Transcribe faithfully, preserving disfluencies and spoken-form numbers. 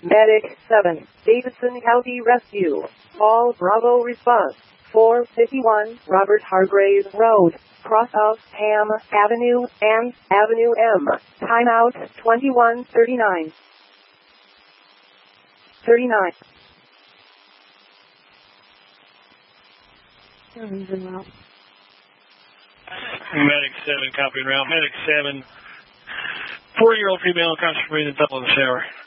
Medic seven, Davidson County Rescue. All Bravo response. four fifty-one Robert Hargrave Road, cross of Ham Avenue and Avenue M. Timeout twenty-one thirty-nine. thirty-nine. Medic seven, copying route. Medic seven, four-year-old female unconscious breathing, double in the shower.